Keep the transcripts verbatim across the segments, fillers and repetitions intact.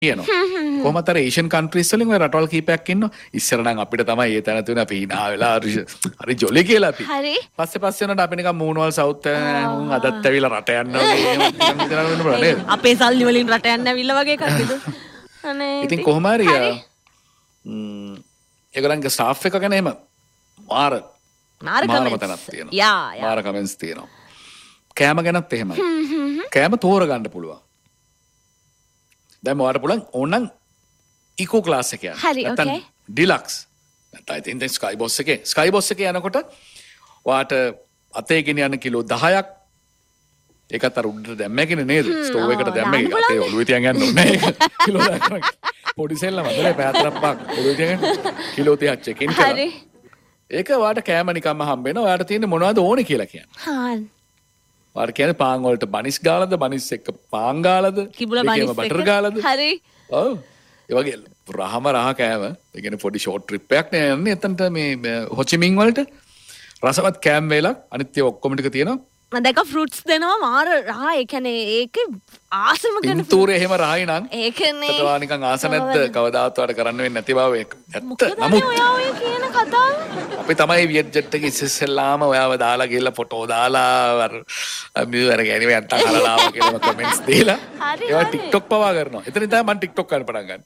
කියනවා. කොහොමද අර ඒෂියන් කන්ට්‍රීස් වලින් ඔය රටවල් කීපයක් ඉන්නවා. ඉස්සර නම් අපිට තමයි ඒ තැන තුන අපි hina වෙලා හරි ජොලි කියලා අපි. හරි. පස්සේ පස්සේ යනකොට අපි නිකන් මූණවල් සවුත් උන් අදත් ඇවිල්ලා රට යන්න ඕනේ. අපේ සල්ලි වලින් රට යන්න ඇවිල්ලා වගේ කට්ටියද. අනේ. ඉතින් කොහොම හරි ම්ම් ඒගොල්ලන්ගේ ස්ටාෆ් එක ගැන එහෙම මාර මාර කමෙන්ට්ස් තියෙනවා. යා යා. මාර කමෙන්ට්ස් තියෙනවා. කෑම ගැනත් එහෙමයි. කෑම තෝරගන්න පුළුවන්. දැන් මොකට පුළුවන් ඕනනම් ඉකෝ ක්ලාස් එක යන්න. හරි ඕකේ. ඩිලක්ස්. නැත්නම් ඉතින් දැන් ස්කයි බොස් එකේ ස්කයි බොස් එකේ යනකොට ඔයාට අතේ ගෙනියන්න කිලෝ දහයක් ඒකත් අර උඩට දැම්මගෙන නේද? ස්ටෝව් එකට දැම්මගෙන අතේ ඔළුවේ තියන් යන්න ඕනේ ඒක. කිලෝ දහයක්. පොඩි සෙල්ලම අදලේ පැය හතරක් පහක් ඔළුවේ තියන් කිලෝ තිහක් චෙක් ඉන් කරා. හරි. ඒක ඔයාට කෑම නිකම්ම හම්බ වෙනවා. ඔයාට තියෙන්නේ මොනවද ඕනේ කියලා කියන්නේ. හා වාට කියන්නේ පාන් වලට බනිස් ගාලද බනිස් එක්ක පාන් ගාලද කිඹුල බනිස් එක්ක බටර් ගාලද හරි ඔව් ඒ වගේ රහම රහ කෑම ඒ කියන්නේ පොඩි ෂෝට් ට්‍රිප් එකක් නේ යන්නේ එතනට මේ හොචිමින් වලට රසවත් කෑම වේලක් අනිත් ඒවා ඔක්කොම ටික තියෙනවා මම දැක්ක ෆෘට්ස් දෙනවා මාර රහ ඒ කියන්නේ ඒක ආසම කරන පින්තූරේ එහෙම රහයි නම් ඒකනේ ඒකවා නිකන් ආස නැද්ද කවදාවත් වට කරන්න වෙන්නේ නැති බව ඒක ඇත්ත නමුත් ඔයා ඔය කියන කතාව අපි තමයි වියට් ජෙට් එකේ ඉස්සෙල්ලාම ඔයාව දාලා ගිහලා ෆොටෝ දාලා අර මියු අර ගෑණි වැන්ට හරලාව කියලා කමෙන්ට්ස් දීලා ඒවා ටික්ටොක් පවා කරනවා එතනින් තමයි මම ටික්ටොක් කරන්න පටන් ගන්න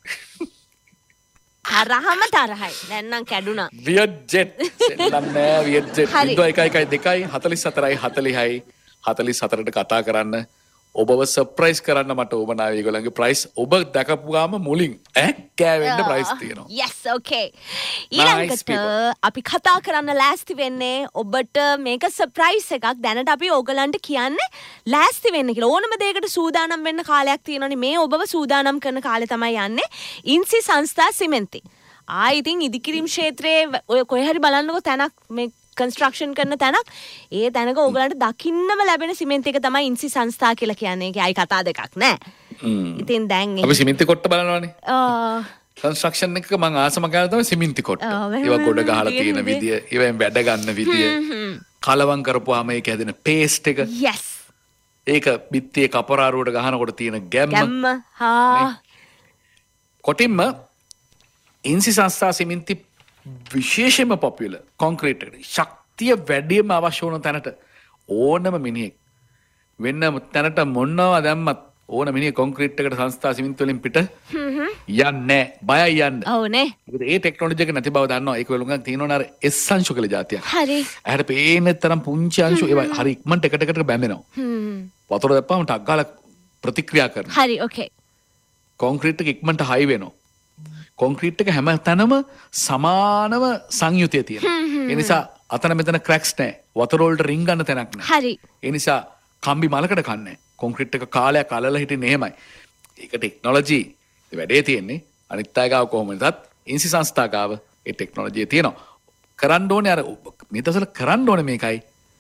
තරහම තරහයි දැන් නම් කැඩුනා වියට් ජෙට් සෙල්ලම් නෑ වියට් ජෙට් ඉන්දෝ එකයි එකයි දෙකයි හතළිස් හතරයි හතළිහයි හතළිස් හතරට කතා කරන්න ඔබව සර්ප්‍රයිස් කරන්න මට ඕමනාව ඒගොල්ලන්ගේ ප්‍රයිස් ඔබ දැකපු ගාම මුලින් ඈ කෑවෙන්න ප්‍රයිස් තියෙනවා. yes okay. ඊළඟට අපි කතා කරන්න ලෑස්ති වෙන්නේ ඔබට මේක සර්ප්‍රයිස් එකක් දැනට අපි ඕගලන්ට කියන්නේ ලෑස්ති වෙන්න කියලා. ඕනම දෙයකට සූදානම් වෙන්න කාලයක් තියෙනවනේ මේ ඔබව සූදානම් කරන කාලේ තමයි යන්නේ. ඉන්සි සංස්ථා සිමෙන්ති. ආ ඉතින් ඉදිකිරීම් ක්ෂේත්‍රයේ ඔය කොහේ හරි බලන්නකො තැනක් මේ කන්ස්ට්‍රක්ෂන් කරන තැනක් ඒ තැනක ඕගලන්ට දකින්නම ලැබෙන සිමෙන්ති එක තමයි ඉන්සි සංස්ථා කියලා කියන්නේ. ඒකයි කතා දෙකක් නෑ. ඉතින් දැන් අපි සිමෙන්ති කොට්ට බලනවානේ. ආ කන්ස්ට්‍රක්ෂන් එක මම ආසම කරලා තමයි සිමෙන්ති කොට්ට. ඒවා ගොඩ ගහලා තියෙන විදිය, ඒවෙන් වැඩ ගන්න විදිය. කලවම් කරපුවාම ඒක හැදෙන පේස්ට් එක. yes. ඒක බිත්තියේ කපරාරුවට ගහනකොට තියෙන ගැම්ම. ගැම්ම. හා. කොටින්ම ඉන්සි සංස්ථා සිමෙන්ති විශේෂම පොපියුලර් කොන්ක්‍රීට් එකට ශක්තිය වැඩිම අවශ්‍ය වුණ තැනට ඕනම මිනිහෙක් වෙන්න තැනට මොනවා දැම්මත් ඕන මිනිහ කොන්ක්‍රීට් එකට සංස්ථා සිමෙන්ති වලින් පිට යන්නේ බයයි යන්න. ඔව් නේ. මොකද ඒ ටෙක්නොලොජි එක නැති බව දන්නවා. ඒක වලුංගක් තියෙනවනේ අර එස් අංශු කියලා જાතියක්. හරි. ඇහැට පේන තරම් පුංචි අංශු ඒවා හරි ඉක්මනට එකට එකට බැඳෙනවා. හ්ම්. වතුර දැප්පම ටක් ගාලා ප්‍රතික්‍රියා කරනවා. හරි ඕකේ. කොන්ක්‍රීට් එක ඉක්මනට හයි වෙනවා. කොන්ක්‍රීට් එක හැම තැනම සමානව සංයුතිය තියෙනවා. ඒ නිසා අතන මෙතන ක්‍රැක්ස් නැහැ. වතුර වලට රින් ගන්න තැනක් නැහැ. හරි. ඒ නිසා කම්බි මලකට කන්නේ. කොන්ක්‍රීට් එක කාලයක් අලලා හිටින්නේ එහෙමයි. ඒක ටෙක්නොලොජි වැඩේ තියෙන්නේ. අනිත් අය ගාව කොහොමදත් ඉන්සි සංස්ථා ගාව ඒ ටෙක්නොලොජිය තියෙනවා. කරන්න ඕනේ අර මේ දවස්වල කරන්න ඕනේ මේකයි.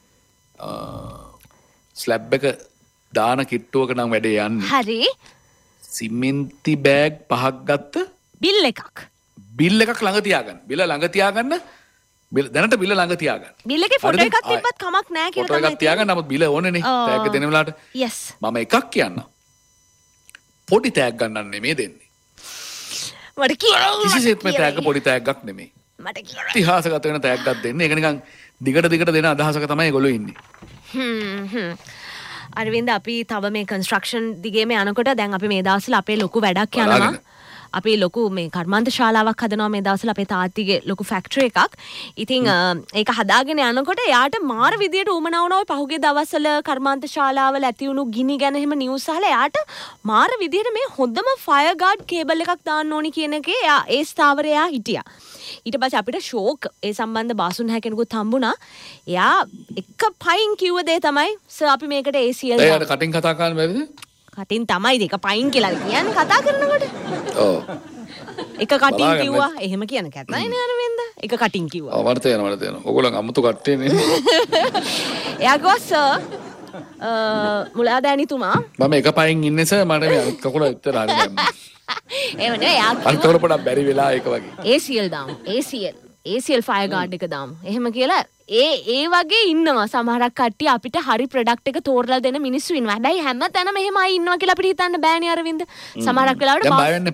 ස්ලැබ් එක දාන කිට්ටුවක නම් වැඩේ යන්නේ. හරි. සිමෙන්ති බෑග් පහක් ගත්ත බිල් එකක්. බිල් එකක් ළඟ තියාගන්න. බිල ළඟ තියාගන්න. බිල දැනට බිල ළඟ තියාගන්න. බිල් එකේ ෆොටෝ එකක් තිබ්බත් කමක් නැහැ කියලා තමයි. ෆොටෝ එකක් තියාගන්න. නමුත් බිල ඕනේනේ. ටැග් එක දෙන වෙලාවට. yes. මම එකක් කියන්නම්. පොඩි ටැග් ගන්නන්න නෙමෙයි දෙන්නේ. මට කියන්න. කිසිසේත්ම ටැග් පොඩි ටැග්ගක් නෙමෙයි. මට කියන්න. ඉතිහාසගත වෙන ටැග්ගක් දෙන්නේ. ඒක නිකන් දිගට දිගට දෙන අදහසක තමයි ඒගොල්ලෝ ඉන්නේ. හ්ම් හ්ම්. අරවින්ද අපි තව මේ කන්ස්ට්‍රක්ෂන් දිගේම යනකොට දැන් අපි මේ දවස්වල අපේ ලොකු වැඩක් යනවා. අපි ලොකු මේ කර්මාන්ත ශාලාවක් හදනවා මේ දවස්වල අපේ තාත්තිගේ ලොකු ෆැක්ටරි එකක්. ඉතින් ඒක හදාගෙන යනකොට එයාට මාර විදියට උමනා වුණා ඔය පහුගිය දවස්වල කර්මාන්ත ශාලාවල ඇති වුණු ගිනි ගැන එහෙම නිවුස් අහලා එයාට මාර විදියට මේ හොඳම ෆයර් ගාඩ් කේබල් එකක් දාන්න ඕනි කියන එකේ එයා ඒ ස්ථාවරේ එයා හිටියා. ඊට පස්සේ අපිට ෂෝක් ඒ සම්බන්ධ බාසුන් හැ කෙනෙකුත් හම්බුණා. එයා එක පයින් කිව්ව දේ තමයි සර් අපි මේකට ඒ සී එල් එයාට කටින් කතා කරන්න බැරිද? කටින් තමයි දෙක පයින් කියලා කියන්නේ කතා කරනකොට. ඔව්. එක කටින් කිව්වා එහෙම කියන කැතයි නේ අරවින්ද. එක කටින් කිව්වා. ඔව් මට තේරෙනවා මට තේරෙනවා. ඕගොල්ලන් අමුතු කට්ටියනේ. එයා ගෝ සර් මුලාදෑනිතුමා මම එක පයින් ඉන්නේ සර් මට මේ අනිත් කකුල විතර හරියන්නේ. එහෙම නේ එයා අනිත් කකුල පොඩක් බැරි වෙලා ඒක වගේ. ඒ සී එල් දාමු. ඒ සී එල්. ඒසිල් ෆයර් ගාඩ් එක දාමු. එහෙම කියලා ඒ ඒ වගේ ඉන්නවා සමහරක් කට්ටිය අපිට හරි ප්‍රොඩක්ට් එක තෝරලා දෙන මිනිස්සු ඉන්නවා. හැබැයි හැම තැනම එහෙම අය ඉන්නවා කියලා අපිට හිතන්න බෑනේ අරවින්ද. සමහරක් වෙලාවට